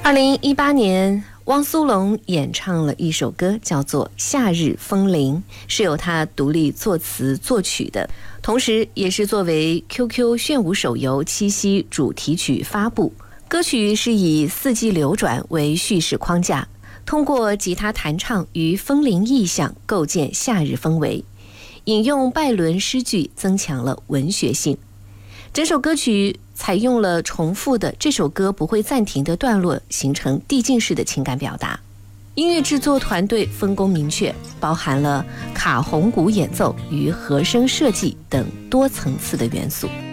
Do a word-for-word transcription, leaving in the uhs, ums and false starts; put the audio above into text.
二零一八年，汪苏泷演唱了一首歌，叫做《夏日风铃》，是由他独立作词作曲的，同时也是作为 Q Q 炫舞手游七夕主题曲发布。歌曲是以四季流转为叙事框架，通过吉他弹唱与风铃意象构建夏日氛围，引用拜伦诗句增强了文学性。整首歌曲采用了重复的这首歌不会暂停的段落，形成递进式的情感表达。音乐制作团队分工明确，包含了卡洪鼓演奏与和声设计等多层次的元素。